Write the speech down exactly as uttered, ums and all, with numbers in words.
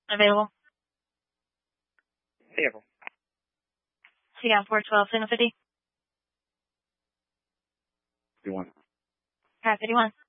Available. Vehicle. C M four twelve, signal fifty. fifty-one. Pass fifty-one.